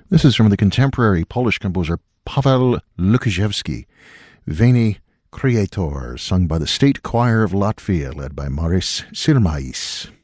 This is from the contemporary Polish composer Paweł Lukaszewski, Veni Creator, sung by the State Choir of Latvia, led by Maris Sirmais.